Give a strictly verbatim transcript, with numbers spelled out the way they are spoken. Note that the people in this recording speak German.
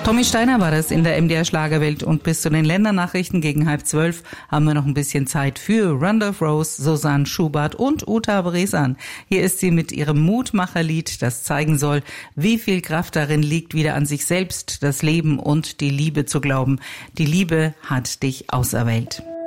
Tommy Steiner war das in der M D R Schlagerwelt und bis zu den Ländernachrichten gegen halb zwölf haben wir noch ein bisschen Zeit für Randolph Rose, Susanne Schubert und Uta Bresan. Hier ist sie mit ihrem Mutmacherlied, das zeigen soll, wie viel Kraft darin liegt, wieder an sich selbst, das Leben und die Liebe zu glauben. Die Liebe hat dich auserwählt.